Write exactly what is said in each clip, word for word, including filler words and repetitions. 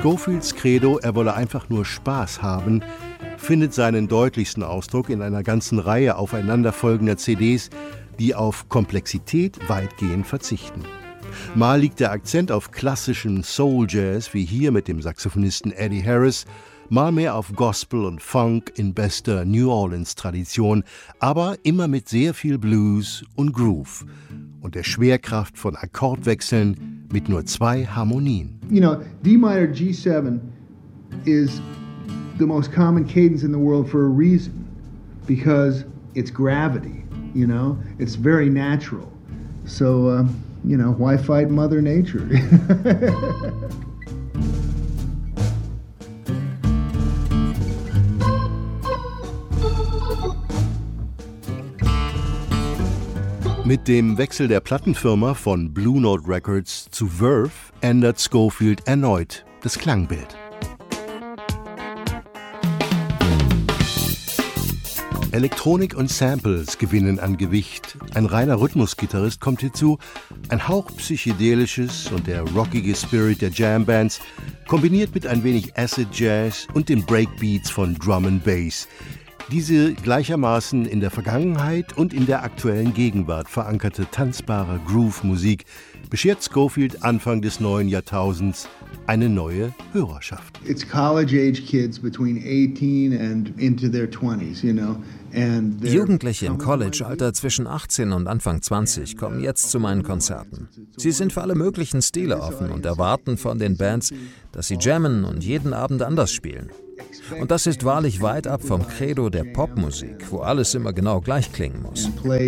Scofields Credo, er wolle einfach nur Spaß haben, findet seinen deutlichsten Ausdruck in einer ganzen Reihe aufeinanderfolgender C Ds, die auf Komplexität weitgehend verzichten. Mal liegt der Akzent auf klassischem Soul-Jazz, wie hier mit dem Saxophonisten Eddie Harris, mal mehr auf Gospel und Funk in bester New Orleans-Tradition, aber immer mit sehr viel Blues und Groove und der Schwerkraft von Akkordwechseln mit nur zwei Harmonien. You know, D minor G seven is the most common cadence in the world for a reason, because it's gravity, you know, it's very natural. So, uh, you know, why fight Mother Nature? Mit dem Wechsel der Plattenfirma von Blue Note Records zu Verve ändert Scofield erneut das Klangbild. Elektronik und Samples gewinnen an Gewicht. Ein reiner Rhythmusgitarrist kommt hinzu, ein Hauch psychedelisches und der rockige Spirit der Jambands, kombiniert mit ein wenig Acid Jazz und den Breakbeats von Drum and Bass. Diese gleichermaßen in der Vergangenheit und in der aktuellen Gegenwart verankerte tanzbare Groove-Musik beschert Scofield Anfang des neuen Jahrtausends eine neue Hörerschaft. It's college-age kids between eighteen and into their twenties, you know. Jugendliche im College-Alter zwischen achtzehn und Anfang zwanzig kommen jetzt zu meinen Konzerten. Sie sind für alle möglichen Stile offen und erwarten von den Bands, dass sie jammen und jeden Abend anders spielen. Und das ist wahrlich weit ab vom Credo der Popmusik, wo alles immer genau gleich klingen muss.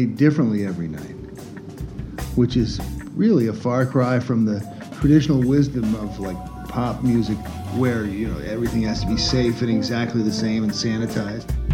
Which is really a far cry from the traditional wisdom of like pop music, where, you know, everything has to be safe and exactly the same and sanitized.